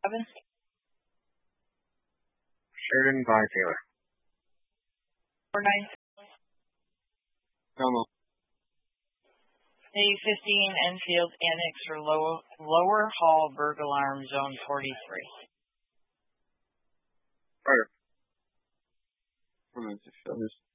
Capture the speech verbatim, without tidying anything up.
Seven. Sheridan by Taylor. Four nine. Como. A fifteen Enfield Annex for low, Lower Hall Burglar Alarm Zone forty-three. Carter. I'm going to show this.